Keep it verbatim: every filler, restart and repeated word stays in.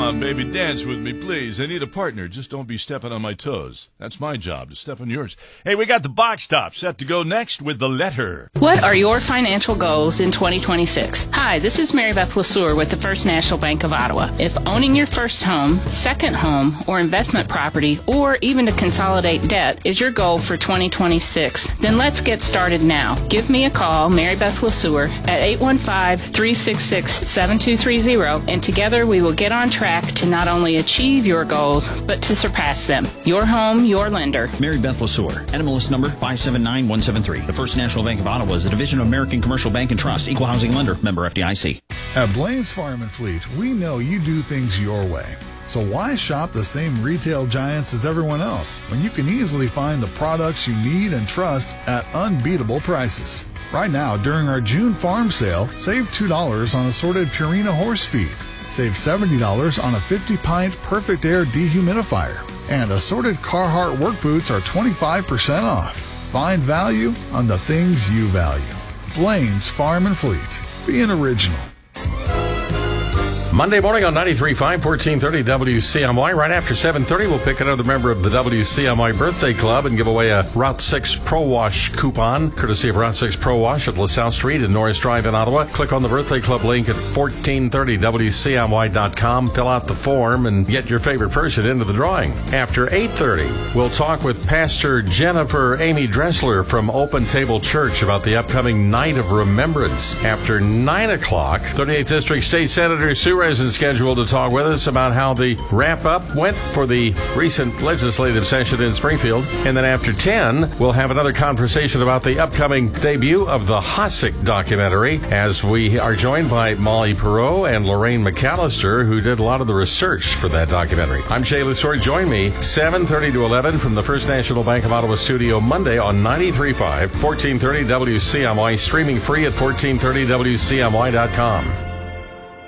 on, baby, dance with me, please. I need a partner. Just don't be stepping on my toes. That's my job, to step on yours. Hey, we got the box top set to go next with the letter. What are your financial goals in twenty twenty-six? Hi, this is Mary Beth LeSueur with the First National Bank of Ottawa. If owning your first home, second home, or investment property, or even to consolidate debt is your goal for twenty twenty-six, then let's get started now. Give me a call, Mary Beth LeSueur, at eight one five, three six six, seven two three zero, and together we will get on track to not only achieve your goals, but to surpass them. Your home, your lender. Mary Beth LeSueur, N M L S number five seven nine one seven three. The First National Bank of Ottawa is a division of American Commercial Bank and Trust, equal housing lender, member F D I C. At Blaine's Farm and Fleet, we know you do things your way. So why shop the same retail giants as everyone else when you can easily find the products you need and trust at unbeatable prices? Right now, during our June farm sale, save two dollars on assorted Purina horse feed. Save seventy dollars on a fifty pint Perfect Air dehumidifier. And assorted Carhartt work boots are twenty-five percent off. Find value on the things you value. Blaine's Farm and Fleet. Be an original. Monday morning on ninety-three point five, fourteen thirty W C M Y. Right after seven thirty, we'll pick another member of the W C M Y Birthday Club and give away a Route six Pro Wash coupon, courtesy of Route six Pro Wash at LaSalle Street and Norris Drive in Ottawa. Click on the Birthday Club link at fourteen thirty W C M Y dot com. Fill out the form and get your favorite person into the drawing. After eight thirty, we'll talk with Pastor Jennifer Amy Dressler from Open Table Church about the upcoming Night of Remembrance. After nine o'clock, thirty-eighth District State Senator Sue is scheduled to talk with us about how the wrap-up went for the recent legislative session in Springfield. And then after ten, we'll have another conversation about the upcoming debut of the Hosick documentary, as we are joined by Molly Perot and Lorraine McAllister, who did a lot of the research for that documentary. I'm Jay LeSueur. Join me seven thirty to eleven from the First National Bank of Ottawa studio Monday on ninety-three point five, fourteen thirty W C M Y, streaming free at fourteen thirty W C M Y dot com.